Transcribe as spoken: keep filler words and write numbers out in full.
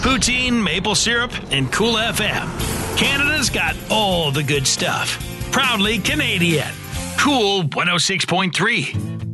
poutine, maple syrup, and Cool F M. Canada's got all the good stuff. Proudly Canadian. Cool one oh six point three.